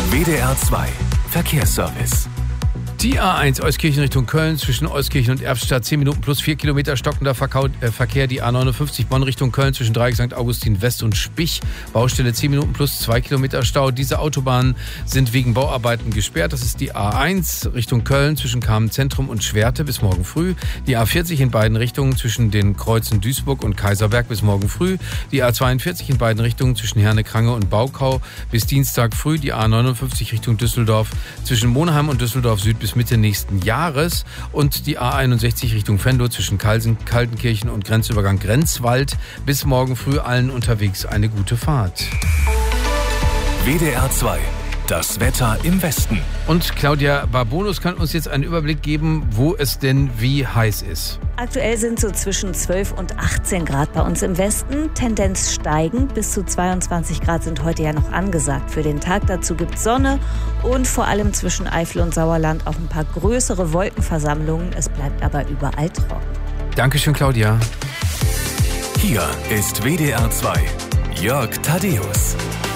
WDR 2 Verkehrsservice. Die A1 Euskirchen Richtung Köln zwischen Euskirchen und Erftstadt 10 Minuten plus 4 Kilometer stockender Verkehr. Die A59 Bonn Richtung Köln zwischen Dreieck St. Augustin West und Spich. Baustelle 10 Minuten plus 2 Kilometer Stau. Diese Autobahnen sind wegen Bauarbeiten gesperrt. Das ist die A1 Richtung Köln zwischen Kamen Zentrum und Schwerte bis morgen früh. Die A40 in beiden Richtungen zwischen den Kreuzen Duisburg und Kaiserberg bis morgen früh. Die A42 in beiden Richtungen zwischen Herne-Krange und Baukau bis Dienstag früh. Die A59 Richtung Düsseldorf zwischen Monheim und Düsseldorf Süd bis Mitte nächsten Jahres und die A61 Richtung Venlo zwischen Kaltenkirchen und Grenzübergang Grenzwald. Bis morgen früh allen unterwegs eine gute Fahrt. WDR 2, das Wetter im Westen. Und Claudia Barbonus kann uns jetzt einen Überblick geben, wo es denn wie heiß ist. Aktuell sind so zwischen 12 und 18 Grad bei uns im Westen. Tendenz steigend. Bis zu 22 Grad sind heute ja noch angesagt für den Tag. Dazu gibt es Sonne und vor allem zwischen Eifel und Sauerland auch ein paar größere Wolkenversammlungen. Es bleibt aber überall trocken. Dankeschön, Claudia. Hier ist WDR 2, Jörg Thaddeus.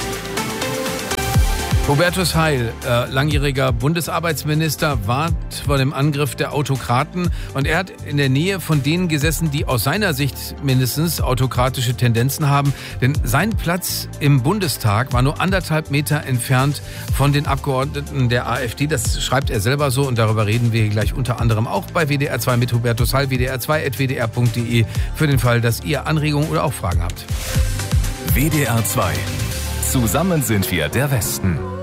Hubertus Heil, langjähriger Bundesarbeitsminister, warnt vor dem Angriff der Autokraten. Und er hat in der Nähe von denen gesessen, die aus seiner Sicht mindestens autokratische Tendenzen haben. Denn sein Platz im Bundestag war nur 1,5 Meter entfernt von den Abgeordneten der AfD. Das schreibt er selber so und darüber reden wir gleich unter anderem auch bei WDR 2 mit Hubertus Heil, wdr2@wdr.de, für den Fall, dass ihr Anregungen oder auch Fragen habt. WDR 2. Zusammen sind wir der Westen.